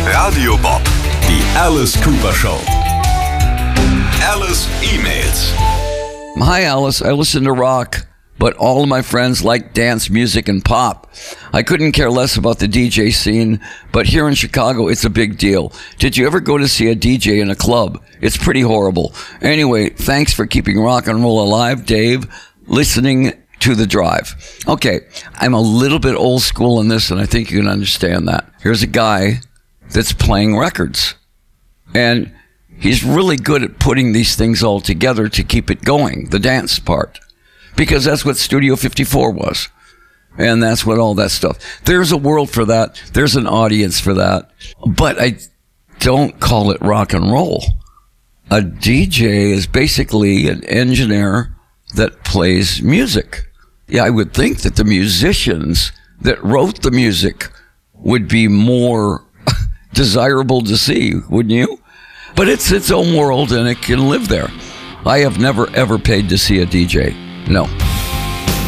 Radio Bob, die Alice Cooper Show. Alice E-Mails. Hi, Alice. I listen to rock, but all of my friends like dance music and pop. I couldn't care less about the DJ scene, but here in Chicago, it's a big deal. Did you ever go to see a DJ in a club? It's pretty horrible. Anyway, thanks for keeping rock and roll alive, Dave. Listening to The Drive. Okay, I'm a little bit old school in this, and I think you can understand that. Here's a guy that's playing records, and he's really good at putting these things all together to keep it going, the dance part, because that's what Studio 54 was, and that's what all that stuff. There's a world for that. There's an audience for that, but I don't call it rock and roll. A DJ is basically an engineer that plays music. Yeah, I would think that the musicians that wrote the music would be more desirable to see, wouldn't you? But it's its own world and it can live there. I have never ever paid to see a DJ. No.